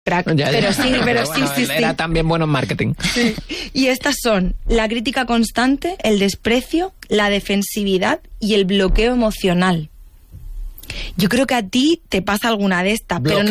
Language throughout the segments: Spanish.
crack. Ya, pero sí, pero bueno, sí. Era también bueno en marketing. Sí. Y estas son la crítica constante, el desprecio, la defensividad y el bloqueo emocional. Yo creo que a ti te pasa alguna de estas, pero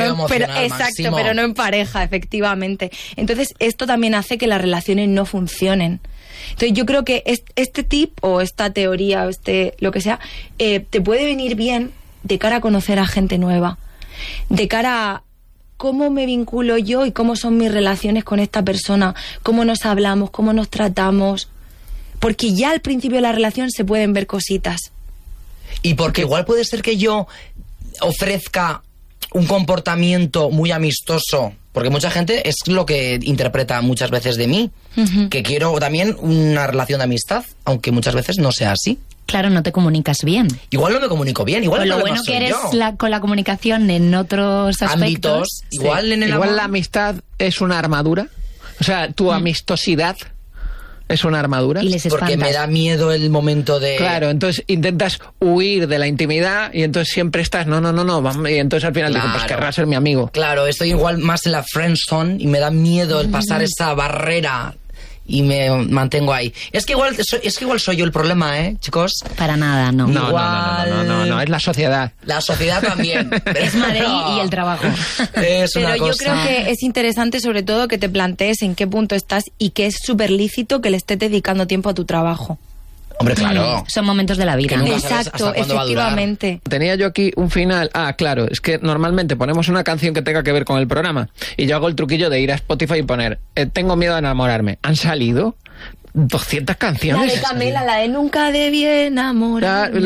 no en pareja, efectivamente. Entonces, esto también hace que las relaciones no funcionen. Entonces, yo creo que este tip o esta teoría o lo que sea, te puede venir bien de cara a conocer a gente nueva, de cara a cómo me vinculo yo y cómo son mis relaciones con esta persona, cómo nos hablamos, cómo nos tratamos, porque ya al principio de la relación se pueden ver cositas. Y porque igual puede ser que yo ofrezca un comportamiento muy amistoso, porque mucha gente es lo que interpreta muchas veces de mí, que quiero también una relación de amistad, aunque muchas veces no sea así. Claro, no te comunicas bien. Igual no me comunico bien, igual lo bueno que eres con la comunicación en otros aspectos. Igual sí. en el igual la amistad es una armadura. O sea, tu amistosidad es una armadura. Y les espantas. Porque me da miedo el momento de... Claro, entonces intentas huir de la intimidad y entonces siempre estás, no, y entonces al final digo, pues querrá ser mi amigo. Claro, estoy igual más en la friendzone y me da miedo el pasar esa barrera y me mantengo ahí. Es que igual soy yo el problema, chicos. Para nada, no. No, es la sociedad. La sociedad también. Es Madrid y el trabajo. Es una Pero yo cosa... creo que es interesante sobre todo que te plantees en qué punto estás y que es súper lícito que le estés dedicando tiempo a tu trabajo. Hombre, claro. Son momentos de la vida. Exacto, efectivamente. Tenía yo aquí un final. Claro, es que normalmente ponemos una canción que tenga que ver con el programa y yo hago el truquillo de ir a Spotify y poner tengo miedo a enamorarme. ¿Han salido 200 canciones? La de Camela, la de Nunca debí enamorarme.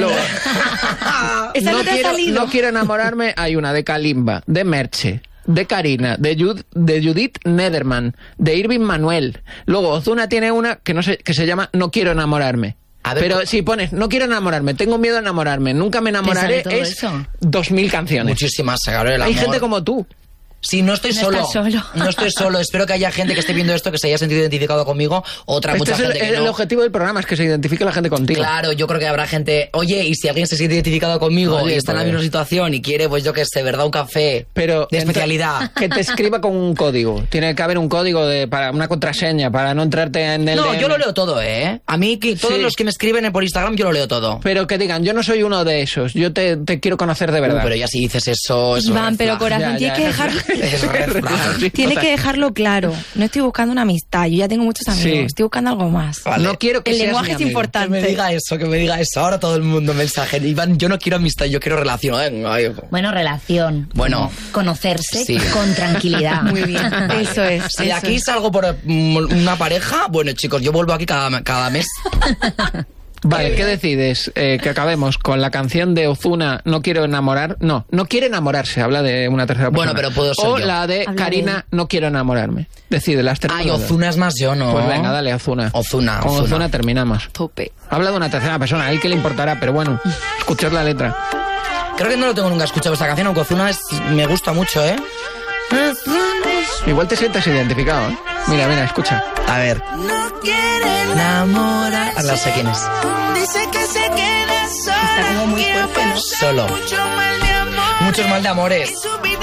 ¿Esa no te ha salido? No quiero enamorarme. Hay una de Kalimba, de Merche, de Karina, de Judith Nederman, de Irving Manuel. Luego Ozuna tiene una que se llama No quiero enamorarme. Pero si pones, no quiero enamorarme, tengo miedo a enamorarme, nunca me enamoraré, es 2000 canciones. Muchísimas, claro, el amor. Hay gente como tú. Sí, no estoy solo. No estoy solo. Espero que haya gente que esté viendo esto que se haya sentido identificado conmigo. Mucha gente que no. El objetivo del programa es que se identifique la gente contigo. Claro, yo creo que habrá gente... Oye, y si alguien se siente identificado conmigo y está en la misma situación y quiere, pues yo qué sé, ¿verdad? Un café de especialidad. Que te escriba con un código. Tiene que haber un código para una contraseña, para no entrarte en el... No, DM. yo lo leo todo, A mí, todos los que me escriben por Instagram, yo lo leo todo. Pero que digan, yo no soy uno de esos. Yo te quiero conocer de verdad. Pero ya si dices eso... Iván, pero corazón, tienes que dejar... Tiene que dejarlo claro. No estoy buscando una amistad. Yo ya tengo muchos amigos. Estoy buscando algo más. Vale. No quiero que el seas lenguaje mi es amigo. importante. Que me diga eso. Ahora todo el mundo mensaje. Iván, yo no quiero amistad, yo quiero relación. Bueno, relación. Bueno. Conocerse con tranquilidad. Muy bien. Eso es. Si aquí salgo por una pareja, bueno, chicos, yo vuelvo aquí cada mes. Vale, ¿qué decides? Que acabemos con la canción de Ozuna, No quiero enamorar... No quiere enamorarse, habla de una tercera persona. Bueno, pero puedo ser o yo. La de Karina, No quiero enamorarme. Decide, las tres. Ozuna es más yo, ¿no? Pues venga, dale, Ozuna. Con Ozuna terminamos. Tope. Habla de una tercera persona, a él que le importará, pero bueno, escuchad la letra. Creo que no lo tengo nunca escuchado esta canción, aunque Ozuna me gusta mucho, Igual te sientes identificado, Mira, escucha. A ver. No quiere enamorar. No sé quién es. Dice que se queda sola. Está como muy fuerte, ¿no? Solo. Mucho mal de amor. Muchos mal de amores. Y su vida